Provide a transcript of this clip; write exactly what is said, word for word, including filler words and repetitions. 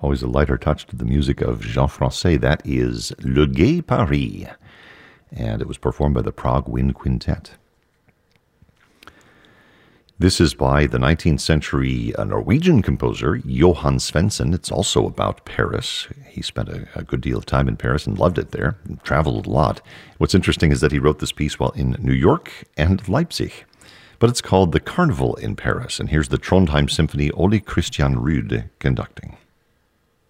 Always a lighter touch to the music of Jean Francais. That is Le Gai Paris, and it was performed by the Prague Wind Quintet. This is by the nineteenth century uh, Norwegian composer Johan Svensson. It's also about Paris. He spent a, a good deal of time in Paris and loved it there, and traveled a lot. What's interesting is that he wrote this piece while in New York and Leipzig. But it's called The Carnival in Paris, and here's the Trondheim Symphony, Ole Christian Ruud conducting.